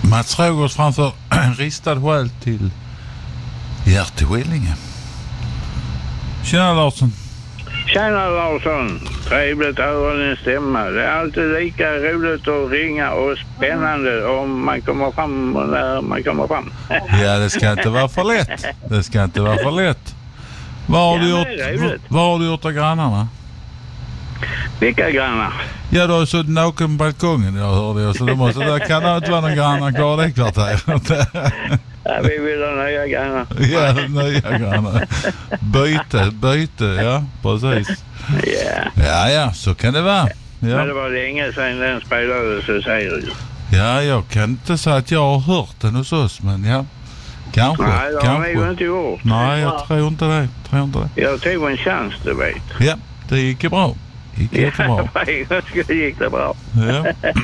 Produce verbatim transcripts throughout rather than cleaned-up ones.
Mats Rogers framför en ristad själ till Gert Skillinge. Tjena Larsson. Tjena Larsson, trevligt att höra din stämma. Det är alltid lika roligt att ringa och spännande om man kommer fram och när man kommer fram. Ja, det ska inte vara för lätt. Det ska inte vara för lätt. Vad har, ja, du, gjort, vad har du gjort av grannarna? Vilka grannar? Ja, du har suttit naken på balkongen, jag hörde jag. Så det, måste, det kan inte vara några grannar kvar det kvarteret. Ja, vi vill ha nya grannar. Ja, nya grannar. Byte, byte, ja, precis. Ja. Ja, ja, så kan det vara. Ja. Men det var länge sedan den spelade, så säger du. Ja, jag kan inte säga att jag har hört den hos oss, men ja. Kanske, Nej, det kanske. har vi inte gjort. Nej, jag tror inte det. Tror inte det. Jag tog en chans, du vet. Ja, det gick bra. Det gick jättebra. Ja, det gick det bra. Ja,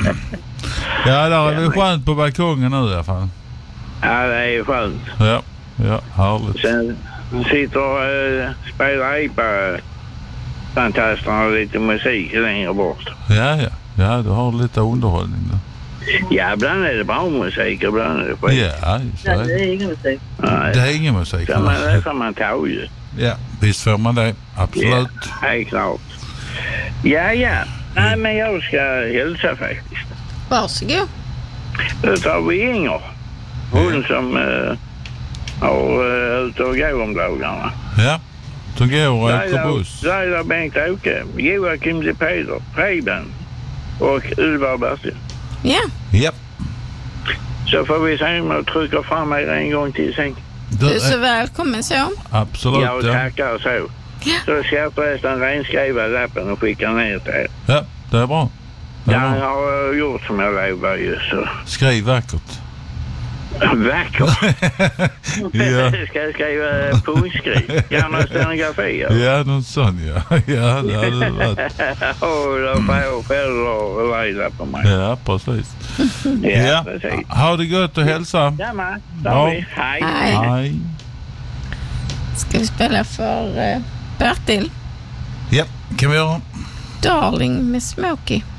ja där är vi skönt på balkongen nu i alla fall. Ja, det är skönt. Ja, ja, härligt. Sen sitter och äh, spelar IPA fantasterna och lite musik längre bort. Ja, ja. Ja, du har lite underhållning då. Ja, ibland är det bra musik, ibland är det skit. Ja, just det. Nej, det är ingen musik. Nej. Det är ingen musik. Så man, det får man ta ut. Ja, visst får man det. Absolut. Ja, helt klart. Ja, ja. Nej, men jag ska hälsa faktiskt. Varsågod. Då tar vi Inger. Hon som äh, har äh, ute och går om dagarna. Ja, så går och åker buss. Laila Bengt-Åke, Joakim de Peder, Preben och Ylva Bertil. Ja. Ja. Så får vi se om jag trycker fram er en gång till sen. Du är så välkommen så. Absolut, jag ja. tackar så. Ja. Så ska jag förresten renskriva lappen och skicka ner till er. Ja, det är bra. Det är Jag bra. har gjort som jag lovade ju så. Skriv vackert. Vackert. Ja. Ska jag skriva punktskriv? Gamla stenografier. Ja, någon sån, ja. Ja, det hade varit. Och då får jag själv och Laila på mig. Ja, precis. Ja, Ja, precis. ha det gott och hälsa. Jamma, Ja. vi. Hej. Hej. Hej. Ska vi spela för uh, Bertil? Ja, kan vi göra. Darling med Smokey.